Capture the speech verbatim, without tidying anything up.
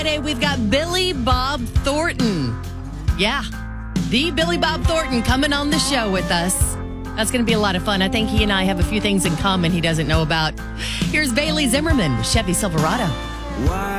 Today we've got Billy Bob Thornton. Yeah, the Billy Bob Thornton coming on the show with us. That's going to be a lot of fun. I think he and I have a few things in common he doesn't know about. Here's Bailey Zimmerman with Chevy Silverado. Why?